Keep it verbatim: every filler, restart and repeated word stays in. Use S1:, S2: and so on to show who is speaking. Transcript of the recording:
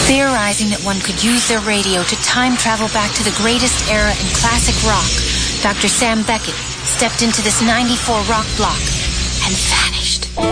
S1: Theorizing that one could use their radio to time travel back to the greatest era in classic rock, Doctor Sam Beckett stepped into this ninety-four rock block and